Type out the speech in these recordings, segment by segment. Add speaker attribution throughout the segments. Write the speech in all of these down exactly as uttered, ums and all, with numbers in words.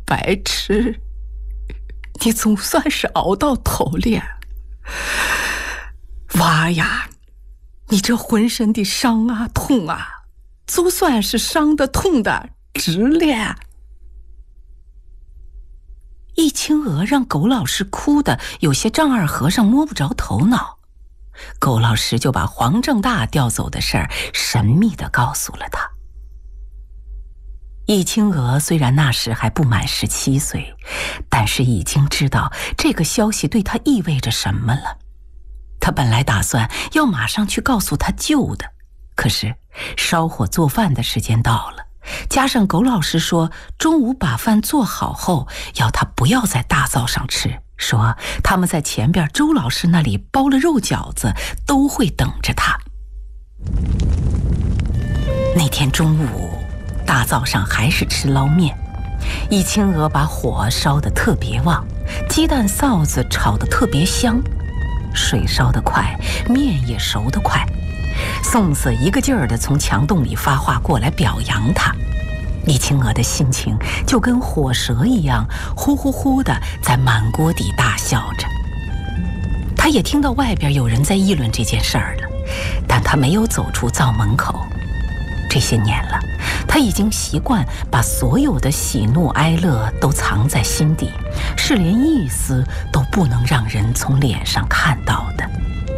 Speaker 1: 白痴，你总算是熬到头了。娃呀，你这浑身的伤啊痛啊，就算是伤的痛的值了。易清娥让狗老师哭得有些丈二和尚摸不着头脑，狗老师就把黄正大调走的事儿神秘地告诉了他。易清娥虽然那时还不满十七岁，但是已经知道这个消息对她意味着什么了。她本来打算要马上去告诉她舅的，可是烧火做饭的时间到了，加上狗老师说中午把饭做好后要他不要在大灶上吃，说他们在前边周老师那里包了肉饺子，都会等着他。那天中午大灶上还是吃捞面，易清娥把火烧得特别旺，鸡蛋臊子炒得特别香，水烧得快，面也熟得快。宋四一个劲儿地从墙洞里发话过来表扬他，易清娥的心情就跟火蛇一样，呼呼呼地在满锅底大笑着。他也听到外边有人在议论这件事儿了，但他没有走出灶门口。这些年了，他已经习惯把所有的喜怒哀乐都藏在心底，是连一丝都不能让人从脸上看到的。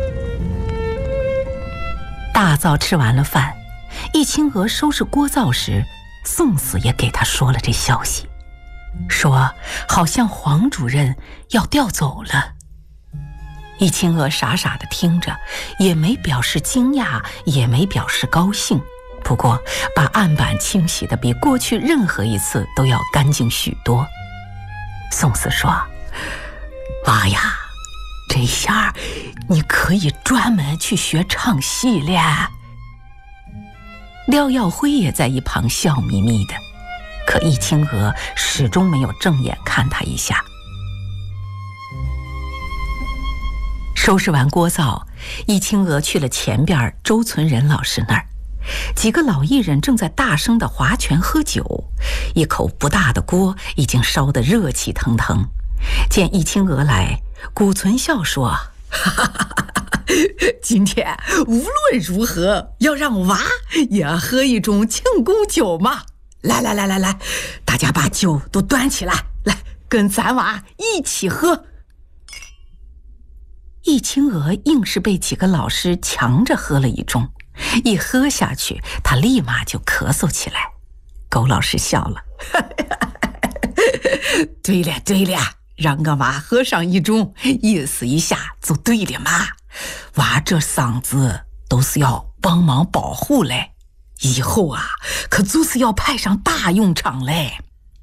Speaker 1: 大灶吃完了饭，易清娥收拾锅灶时，宋子也给他说了这消息，说好像黄主任要调走了。易清娥傻傻地听着，也没表示惊讶，也没表示高兴，不过把案板清洗得比过去任何一次都要干净许多。宋子说：娃呀，这下你可以专门去学唱戏了。廖耀辉也在一旁笑眯眯的，可易清娥始终没有正眼看他一下。收拾完锅灶，易清娥去了前边周存仁老师那儿，几个老艺人正在大声地划拳喝酒，一口不大的锅已经烧得热气腾腾。见易清娥来，古存笑说：哈哈哈哈，今天无论如何要让娃也喝一种庆功酒嘛！来来来来来，大家把酒都端起来，来跟咱娃一起喝。易清娥硬是被几个老师强着喝了一盅，一喝下去，他立马就咳嗽起来。狗老师笑了：对了对了，让俺娃喝上一盅，意思一下就对了嘛。娃这嗓子都是要帮忙保护嘞，以后啊可就是要派上大用场嘞。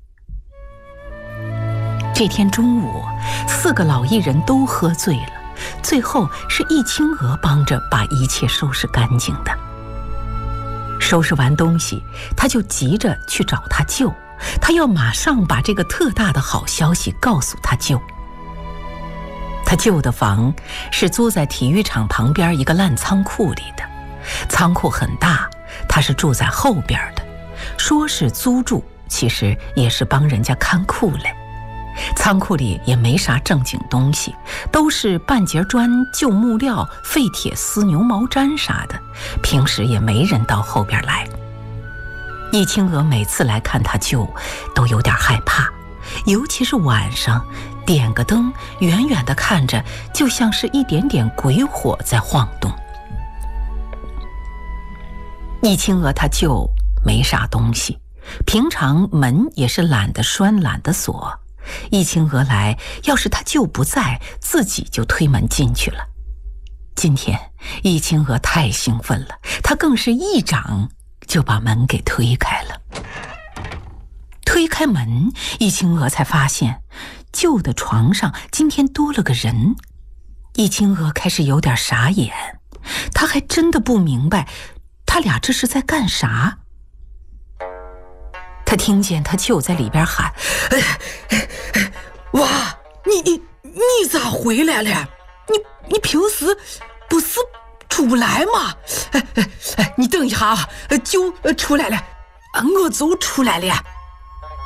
Speaker 1: 这天中午，四个老艺人都喝醉了，最后是易清娥帮着把一切收拾干净的。收拾完东西，他就急着去找他舅，他要马上把这个特大的好消息告诉他舅。他舅的房是租在体育场旁边一个烂仓库里的，仓库很大，他是住在后边的，说是租住，其实也是帮人家看库嘞。仓库里也没啥正经东西，都是半截砖、旧木料、废铁丝、牛毛毡啥的，平时也没人到后边来。易清娥每次来看他舅都有点害怕，尤其是晚上点个灯，远远地看着就像是一点点鬼火在晃动。易清娥他舅没啥东西，平常门也是懒得拴懒得锁，易清娥来，要是他舅不在，自己就推门进去了。今天易清娥太兴奋了，她更是一掌就把门给推开了。推开门，易清娥才发现舅的床上今天多了个人。易清娥开始有点傻眼，她还真的不明白他俩这是在干啥。他听见他舅在里边喊：哇，你你你咋回来了？你你平时不是出不来吗？哎哎哎，你等一下啊，舅出来了，我就出来了。